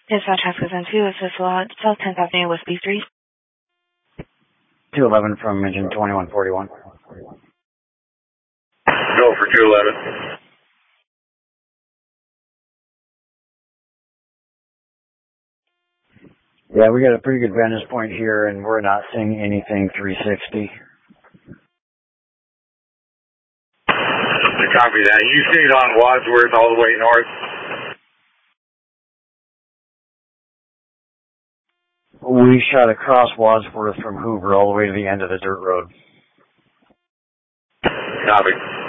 Dispatch Haskell 2, this is South 10th Avenue with B3. 211 from engine 2141. Go for 211. Yeah, we got a pretty good vantage point here, and we're not seeing anything 360. Copy that. You stayed on Wadsworth all the way north? We shot across Wadsworth from Hoover all the way to the end of the dirt road. Copy.